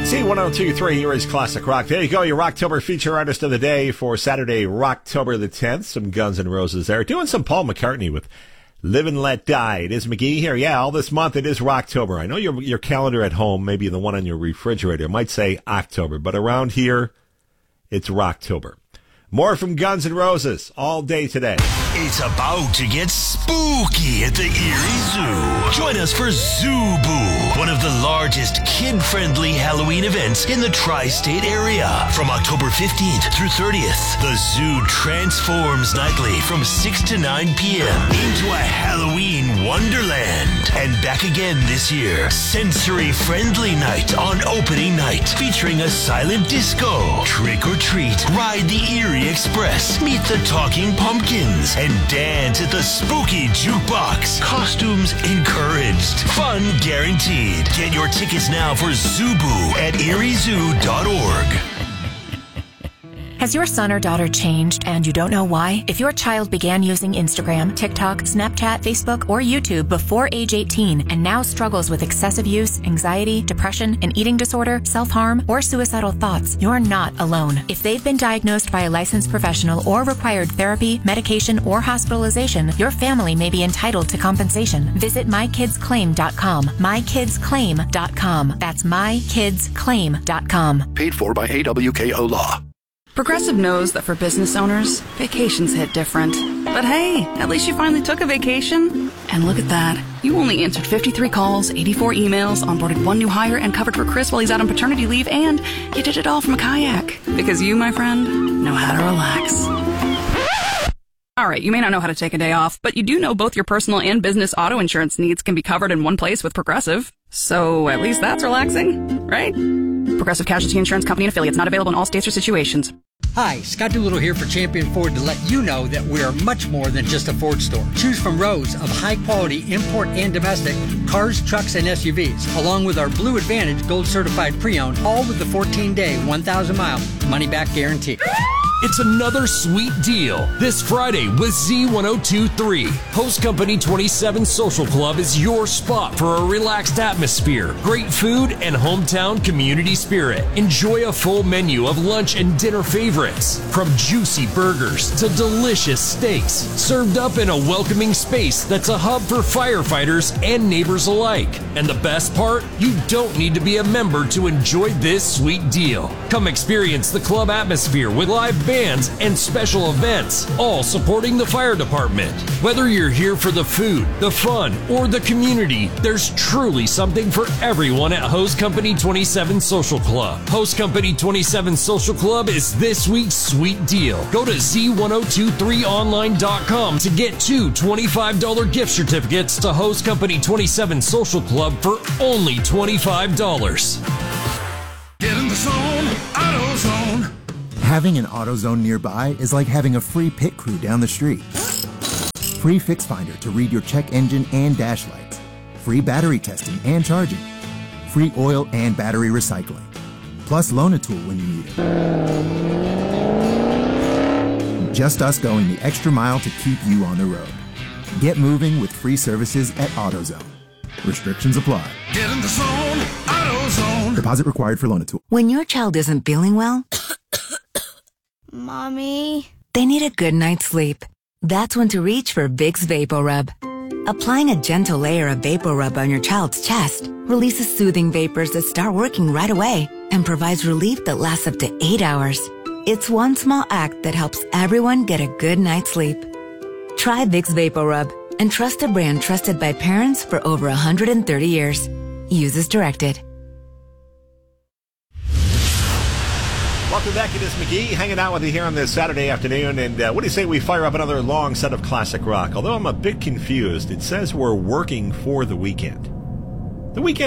C1023, here is Classic Rock. There you go, your Rocktober feature artist of the day for Saturday, Rocktober the 10th. Some Guns N' Roses there. Doing some Paul McCartney with Live and Let Die. It is McGee here. Yeah, all this month it is Rocktober. I know your calendar at home, maybe the one on your refrigerator, might say October, but around here, it's Rocktober. More from Guns N' Roses all day today. It's about to get spooky at the Erie Zoo. Join us for Zoo Boo, one of the largest kid-friendly Halloween events in the tri-state area. From October 15th through 30th, the zoo transforms nightly from 6 to 9 p.m. into a Halloween wonderland. And back again this year, sensory-friendly night on opening night, featuring a silent disco, trick or treat, ride the Erie Express, meet the talking pumpkins, and dance at the spooky jukebox. Costumes encouraged. Fun guaranteed. Get your tickets now for Zubu at eriezoo.org. Has your son or daughter changed and you don't know why? If your child began using Instagram, TikTok, Snapchat, Facebook, or YouTube before age 18 and now struggles with excessive use, anxiety, depression, an eating disorder, self-harm, or suicidal thoughts, you're not alone. If they've been diagnosed by a licensed professional or required therapy, medication, or hospitalization, your family may be entitled to compensation. Visit mykidsclaim.com. mykidsclaim.com. That's mykidsclaim.com. Paid for by AWKO Law. Progressive knows that for business owners, vacations hit different. But hey, at least you finally took a vacation. And look at that. You only answered 53 calls, 84 emails, onboarded one new hire, and covered for Chris while he's out on paternity leave, and you did it all from a kayak. Because you, my friend, know how to relax. Alright, you may not know how to take a day off, but you do know both your personal and business auto insurance needs can be covered in one place with Progressive. So at least that's relaxing, right? Progressive Casualty Insurance Company and affiliates, not available in all states or situations. Hi, Scott Doolittle here for Champion Ford to let you know that we are much more than just a Ford store. Choose from rows of high-quality import and domestic cars, trucks, and SUVs, along with our Blue Advantage Gold Certified Pre-Owned, all with the 14-day, 1,000-mile money-back guarantee. It's another sweet deal this Friday with Z1023. Host Company 27 Social Club is your spot for a relaxed atmosphere, great food, and hometown community spirit. Enjoy a full menu of lunch and dinner favorites, from juicy burgers to delicious steaks, served up in a welcoming space that's a hub for firefighters and neighbors alike. And the best part? You don't need to be a member to enjoy this sweet deal. Come experience the club atmosphere with live bands and special events, all supporting the fire department. Whether you're here for the food, the fun, or the community, there's truly something for everyone at Host Company 27 Social Club. Host Company 27 Social Club is this week's sweet deal. Go to Z1023online.com to get two $25 gift certificates to Host Company 27 Social Club for only $25. Get in the zone, AutoZone. Having an AutoZone nearby is like having a free pit crew down the street. Free Fix Finder to read your check engine and dash lights. Free battery testing and charging. Free oil and battery recycling. Plus Loan-A-Tool when you need it. Just us going the extra mile to keep you on the road. Get moving with free services at AutoZone. Restrictions apply. Get in the zone, AutoZone. Deposit required for Loan-A-Tool. When your child isn't feeling well, Mommy, they need a good night's sleep. That's when to reach for Vicks VapoRub. Applying a gentle layer of VapoRub on your child's chest releases soothing vapors that start working right away and provides relief that lasts up to 8 hours. It's one small act that helps everyone get a good night's sleep. Try Vicks VapoRub and trust a brand trusted by parents for over 130 years. Use as directed. Welcome back. It is McGee hanging out with you here on this Saturday afternoon. And what do you say we fire up another long set of classic rock? Although I'm a bit confused, it says we're working for the weekend. The weekend